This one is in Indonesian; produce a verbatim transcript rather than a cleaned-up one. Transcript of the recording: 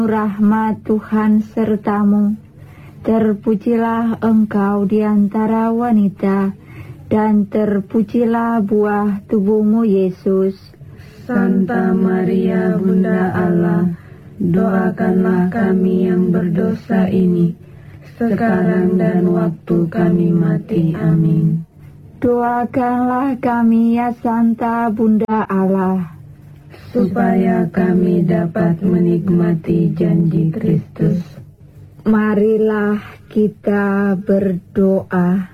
Rahmat Tuhan sertamu, terpujilah engkau di antara wanita, dan terpujilah buah tubuhmu Yesus. Santa Maria Bunda Allah, doakanlah kami yang berdosa ini, sekarang dan waktu kami mati. Amin. Doakanlah kami ya Santa Bunda Allah, supaya kami dapat menikmati janji Kristus. Marilah kita berdoa.